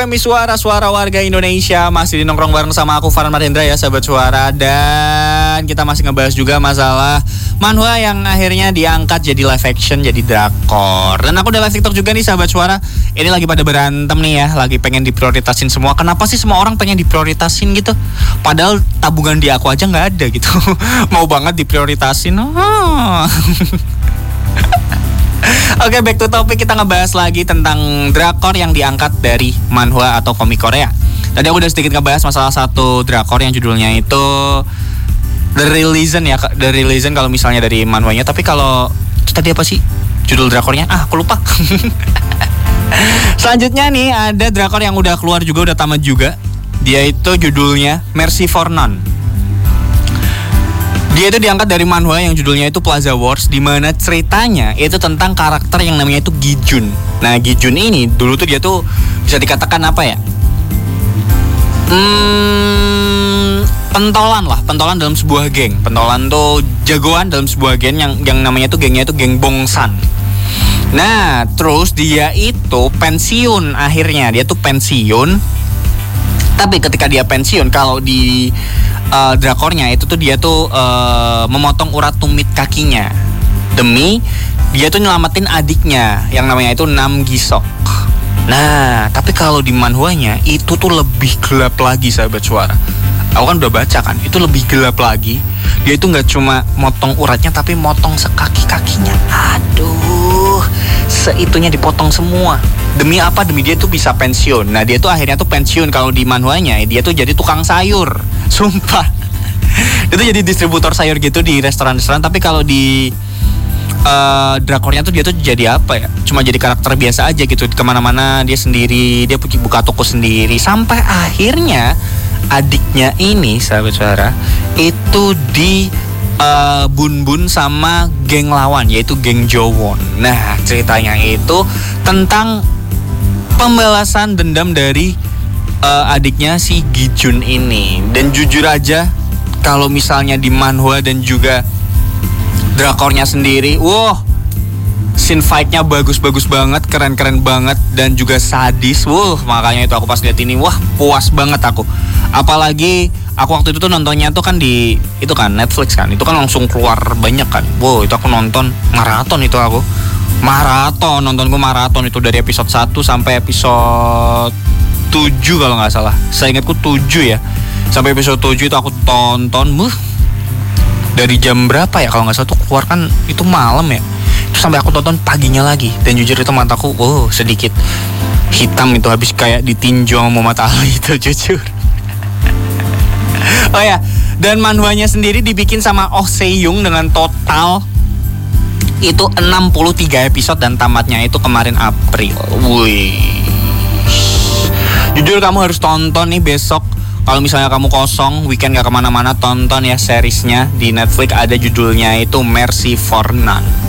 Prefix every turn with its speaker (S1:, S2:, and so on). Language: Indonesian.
S1: Kami suara warga Indonesia masih di nongkrong bareng sama aku Farhan Mahendra ya sahabat suara. Dan kita masih ngebahas juga masalah manhwa yang akhirnya diangkat jadi live action, jadi drakor. Dan aku udah live TikTok juga nih sahabat suara. Ini lagi pada berantem nih ya, lagi pengen diprioritasin semua. Kenapa sih semua orang pengen diprioritasin gitu? Padahal tabungan di aku aja gak ada gitu. Mau banget diprioritasin. Oke, back to topic, kita ngebahas lagi tentang drakor yang diangkat dari manhwa atau komik Korea. Tadi aku udah sedikit ngebahas masalah satu drakor yang judulnya itu The Release ya, The Release kalau misalnya dari manhwanya. Tapi kalau tadi apa sih judul drakornya? Aku lupa. Selanjutnya nih ada drakor yang udah keluar juga, udah tamat juga. Dia itu judulnya Mercy for None. Dia itu diangkat dari manhwa yang judulnya itu Plaza Wars, di mana ceritanya itu tentang karakter yang namanya itu Gi-jun. Nah, Gi-jun ini dulu tuh dia tuh bisa dikatakan apa ya? Pentolan dalam sebuah geng. Pentolan tuh jagoan dalam sebuah geng yang namanya tuh gengnya itu geng Bongsan. Nah, terus dia itu pensiun akhirnya. Dia tuh pensiun. Tapi ketika dia pensiun, kalau di drakornya itu tuh dia tuh memotong urat tumit kakinya demi dia tuh nyelamatin adiknya yang namanya itu Nam Gi-sok. Nah, tapi kalau di manhwanya itu tuh lebih gelap lagi sahabat suara. Aku kan udah baca kan, itu lebih gelap lagi. Dia itu nggak cuma motong uratnya, tapi motong sekaki-kakinya. Aduh, seitunya dipotong semua. Demi apa? Demi dia tuh bisa pensiun. Nah, dia tuh akhirnya tuh pensiun. Kalau di manhwanya dia tuh jadi tukang sayur. Sumpah. Itu jadi distributor sayur gitu di restoran-restoran. Tapi kalau di drakornya tuh dia tuh jadi apa ya? Cuma jadi karakter biasa aja gitu. Kemana-mana dia sendiri, dia buka toko sendiri. Sampai akhirnya adiknya ini sahabat suara itu di bun-bun sama geng lawan, yaitu geng Jowon. Nah, ceritanya itu tentang pembalasan dendam dari adiknya si Gi-jun ini. Dan jujur aja, kalau misalnya di manhwa dan juga drakornya sendiri, scene fight-nya bagus-bagus banget, keren-keren banget, dan juga sadis. Makanya itu aku pas lihat ini, puas banget aku. Apalagi aku waktu itu tuh nontonnya tuh kan di itu kan Netflix kan. Itu kan langsung keluar banyak kan. Itu aku nonton maraton itu aku. Nontonku maraton itu dari episode 1 sampai episode 7 kalau nggak salah. Saya ingatku 7 ya. Sampai episode 7 itu aku tonton. Dari jam berapa ya kalau nggak salah tuh keluar kan itu malam ya. Terus sampai aku tonton paginya lagi. Dan jujur itu mataku sedikit hitam itu, habis kayak ditinju sama matahari itu jujur. Oh ya, dan manhwanya sendiri dibikin sama Oh Se-young dengan total itu 63 episode dan tamatnya itu kemarin April. Jujur kamu harus tonton nih besok. Kalau misalnya kamu kosong, weekend gak kemana-mana, tonton ya seriesnya di Netflix, ada judulnya itu Mercy for None.